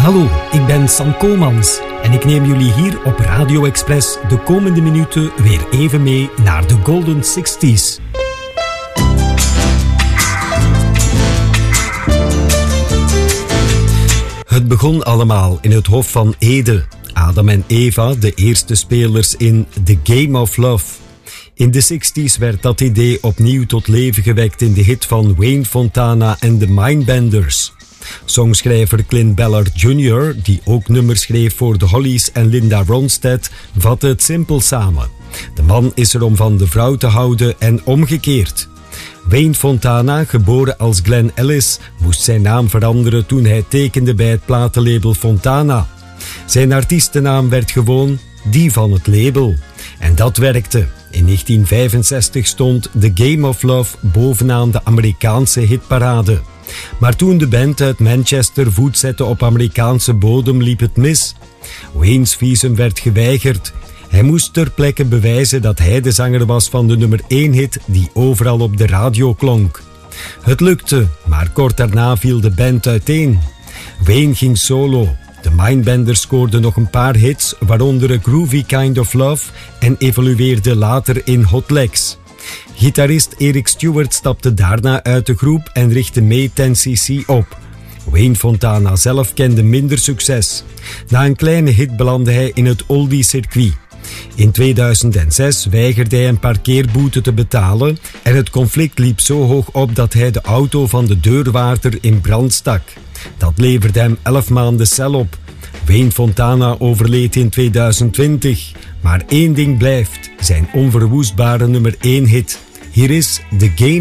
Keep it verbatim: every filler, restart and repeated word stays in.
Hallo, ik ben Sam Komans en ik neem jullie hier op Radio Express de komende minuten weer even mee naar de Golden zestig's. Het begon allemaal in het Hof van Ede. Adam en Eva, de eerste spelers in The Game of Love. In de zestig's werd dat idee opnieuw tot leven gewekt in de hit van Wayne Fontana en de Mindbenders. Songschrijver Clint Ballard junior, die ook nummers schreef voor de Hollies en Linda Ronstadt, vatte het simpel samen. De man is er om van de vrouw te houden en omgekeerd. Wayne Fontana, geboren als Glenn Ellis, moest zijn naam veranderen toen hij tekende bij het platenlabel Fontana. Zijn artiestennaam werd gewoon die van het label. En dat werkte. In negentien vijfenzestig stond The Game of Love bovenaan de Amerikaanse hitparade. Maar toen de band uit Manchester voet zette op Amerikaanse bodem, liep het mis. Wayne's visum werd geweigerd. Hij moest ter plekke bewijzen dat hij de zanger was van de nummer één hit die overal op de radio klonk. Het lukte, maar kort daarna viel de band uiteen. Wayne ging solo. De Mindbenders scoorden nog een paar hits, waaronder A Groovy Kind of Love, en evolueerde later in Hot Legs. Gitarist Eric Stewart stapte daarna uit de groep en richtte mee ten cc op. Wayne Fontana zelf kende minder succes. Na een kleine hit belandde hij in het oldie-circuit. In tweeduizend zes weigerde hij een parkeerboete te betalen en het conflict liep zo hoog op dat hij de auto van de deurwaarder in brand stak. Dat leverde hem elf maanden cel op. Wayne Fontana overleed in tweeduizend twintig. Maar één ding blijft, zijn onverwoestbare nummer één hit. Hier is The Game